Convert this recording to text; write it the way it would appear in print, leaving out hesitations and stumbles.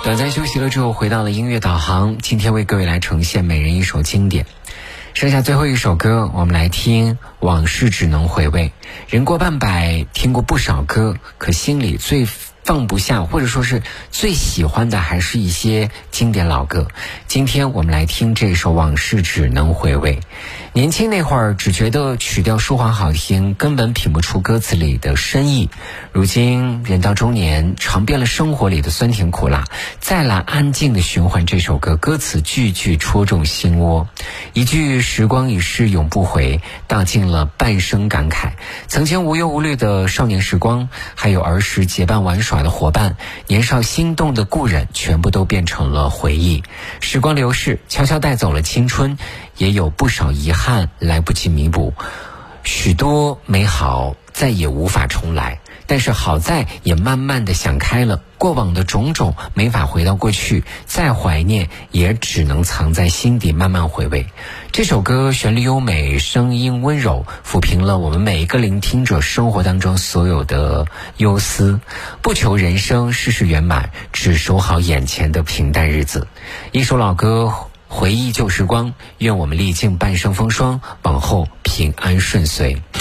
短暂休息了之后，回到了音乐导航，今天为各位来呈现每人一首经典。剩下最后一首歌，我们来听《往事只能回味》。人过半百，听过不少歌，可心里最放不下，或者说是最喜欢的，还是一些经典老歌。今天我们来听这首《往事只能回味》。年轻那会儿只觉得曲调舒缓好听，根本品不出歌词里的深意。如今人到中年，尝遍了生活里的酸甜苦辣，再来安静的循环这首歌，歌词句句戳中心窝。一句时光已逝永不回，道尽了半生感慨。曾经无忧无虑的少年时光，还有儿时结伴玩耍的伙伴，年少心动的故人，全部都变成了回忆。时光流逝，悄悄带走了青春，也有不少遗憾来不及弥补，许多美好再也无法重来。但是好在也慢慢的想开了，过往的种种没法回到过去，再怀念也只能藏在心底慢慢回味。这首歌旋律优美，声音温柔，抚平了我们每一个聆听者生活当中所有的忧思。不求人生事事圆满，只守好眼前的平淡日子。一首老歌，回忆旧时光，愿我们历尽半生风霜，往后平安顺遂。